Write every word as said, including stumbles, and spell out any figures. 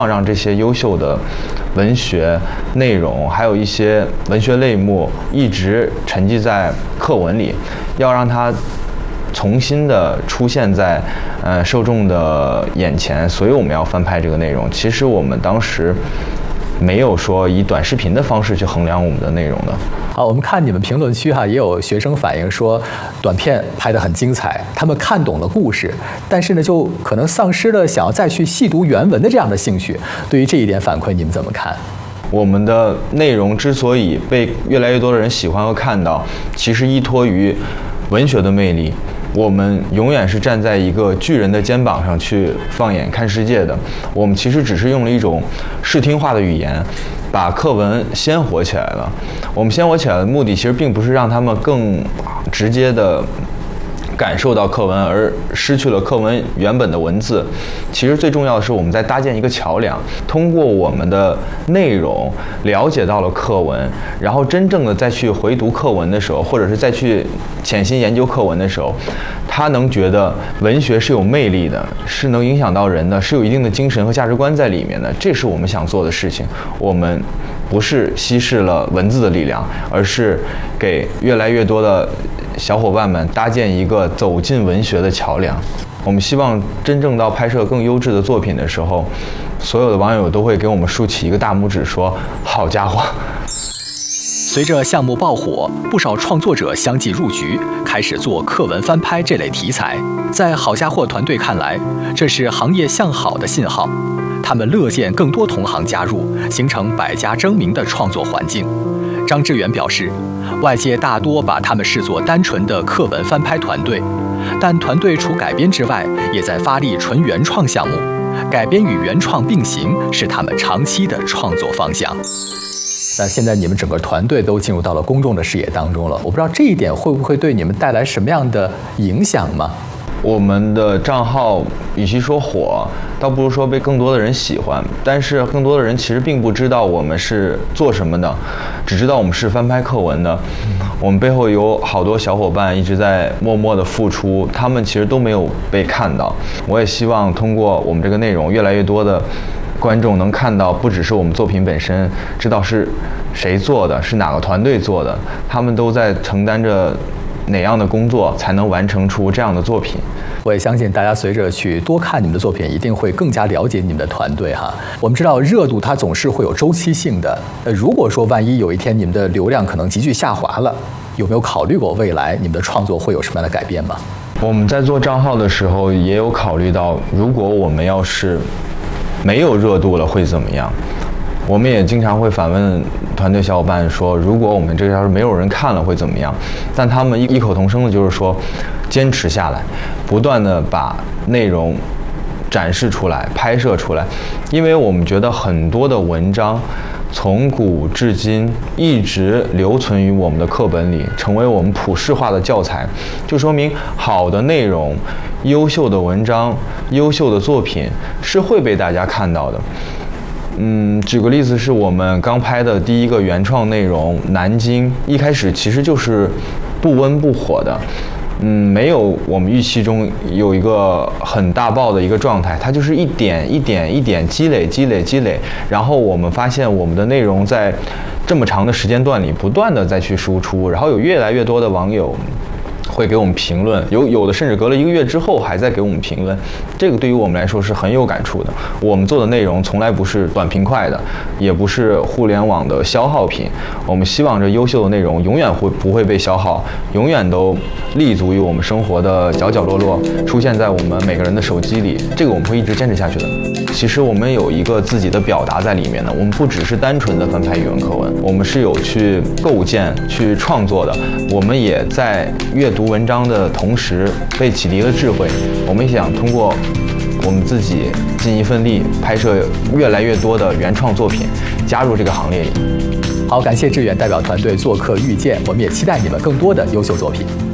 让这些优秀的文学内容，还有一些文学类目一直沉寂在课文里，要让它重新的出现在呃受众的眼前，所以我们要翻拍这个内容。其实我们当时没有说以短视频的方式去衡量我们的内容的。 好，我们看你们评论区哈，也有学生反映说，短片拍得很精彩，他们看懂了故事，但是呢，就可能丧失了想要再去细读原文的这样的兴趣。对于这一点反馈，你们怎么看？ 我们的内容之所以被越来越多的人喜欢和看到，其实依托于文学的魅力。我们永远是站在一个巨人的肩膀上去放眼看世界的。我们其实只是用了一种视听化的语言，把课文鲜活起来了。我们鲜活起来的目的，其实并不是让他们更直接的感受到课文，而失去了课文原本的文字。其实最重要的是，我们在搭建一个桥梁，通过我们的内容了解到了课文，然后真正的再去回读课文的时候，或者是再去潜心研究课文的时候，他能觉得文学是有魅力的，是能影响到人的，是有一定的精神和价值观在里面的。这是我们想做的事情。我们不是稀释了文字的力量，而是给越来越多的小伙伴们搭建一个走进文学的桥梁。我们希望真正到拍摄更优质的作品的时候，所有的网友都会给我们竖起一个大拇指，说好家伙。 随着项目爆火，不少创作者相继入局，开始做课文翻拍这类题材。在好家伙团队看来，这是行业向好的信号，他们乐见更多同行加入，形成百家争鸣的创作环境。张志远表示，外界大多把他们视作单纯的课文翻拍团队，但团队除改编之外，也在发力纯原创项目。改编与原创并行是他们长期的创作方向。那现在你们整个团队都进入到了公众的视野当中了，我不知道这一点会不会对你们带来什么样的影响吗？ 我们的账号与其说火，倒不如说被更多的人喜欢。但是更多的人其实并不知道我们是做什么的，只知道我们是翻拍课文的。我们背后有好多小伙伴一直在默默的付出，他们其实都没有被看到。我也希望通过我们这个内容，越来越多的观众能看到，不只是我们作品本身，知道是谁做的，是哪个团队做的，他们都在承担着哪样的工作，才能完成出这样的作品。 我也相信大家随着去多看你们的作品，一定会更加了解你们的团队哈。我们知道热度它总是会有周期性的，呃，如果说万一有一天你们的流量可能急剧下滑了，有没有考虑过未来你们的创作会有什么样的改变吗？ 我们在做账号的时候也有考虑到，如果我们要是没有热度了会怎么样。我们也经常会反问团队小伙伴说，如果我们这个要是没有人看了会怎么样？但他们异口同声的就是说，坚持下来，不断的把内容展示出来，拍摄出来。因为我们觉得很多的文章从古至今一直留存于我们的课本里，成为我们普世化的教材，就说明好的内容、优秀的文章、优秀的作品是会被大家看到的。嗯，举个例子，是我们刚拍的第一个原创内容《南京》，一开始其实就是不温不火的，嗯，没有我们预期中有一个很大爆的一个状态，它就是一点一点一点积累积累积累，然后我们发现我们的内容在这么长的时间段里不断的再去输出，然后有越来越多的网友会给我们评论，有有的甚至隔了一个月之后还在给我们评论，这个对于我们来说是很有感触的。我们做的内容从来不是短平快的，也不是互联网的消耗品，我们希望这优秀的内容永远会不会被消耗，永远都立足于我们生活的角角落落，出现在我们每个人的手机里，这个我们会一直坚持下去的。其实我们有一个自己的表达在里面的，我们不只是单纯的翻拍语文课文，我们是有去构建、去创作的。我们也在阅读文章的同时被启迪了智慧，我们也想通过我们自己尽一份力，拍摄越来越多的原创作品，加入这个行列里。 好，感谢志远代表团队做客遇见，我们也期待你们更多的优秀作品。